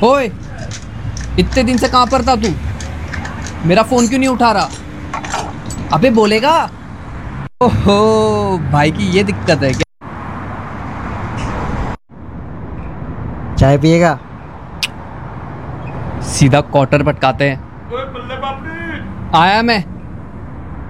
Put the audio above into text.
ओए, इतने दिन से कहां पर था तू? मेरा फोन क्यों नहीं उठा रहा? अबे बोलेगा। ओहो, भाई की ये दिक्कत है क्या? चाय पिएगा? सीधा क्वार्टर पटकाते हैं। ओए बल्ले बापरी। आया मैं।